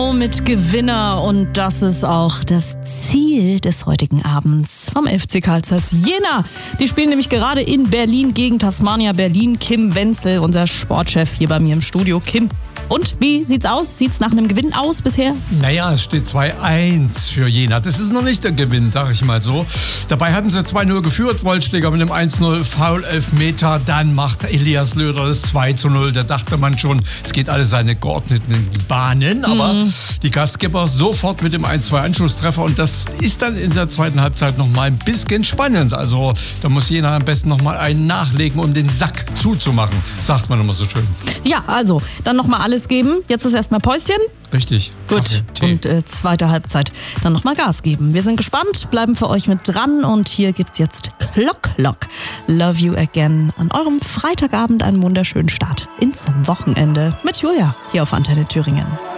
Show mit Gewinner und das ist auch das Ziel des heutigen Abends vom FC Carl Zeiss Jena. Die spielen nämlich gerade in Berlin gegen Tasmania Berlin. Kim Wenzel, unser Sportchef hier bei mir im Studio. Kim, und wie sieht's aus? Sieht's nach einem Gewinn aus bisher? Naja, es steht 2-1 für Jena. Das ist noch nicht der Gewinn, sag ich mal so. Dabei hatten sie 2-0 geführt, Wollschläger mit dem 1-0, Foul-Elfmeter. Dann macht Elias Löder das 2-0. Da dachte man schon, es geht alles seine geordneten Bahnen. Aber die Gastgeber sofort mit dem 1-2-Anschlusstreffer. Und das ist dann in der zweiten Halbzeit noch mal ein bisschen spannend. Also da muss Jena am besten noch mal einen nachlegen, um den Sack zuzumachen, sagt man immer so schön. Ja, also dann noch mal alles geben. Jetzt ist erstmal Päuschen. Richtig. Gut, und zweite Halbzeit dann nochmal Gas geben. Wir sind gespannt, bleiben für euch mit dran und hier gibt's jetzt Clock Lock. Love You Again. An eurem Freitagabend einen wunderschönen Start ins Wochenende mit Julia hier auf Antenne Thüringen.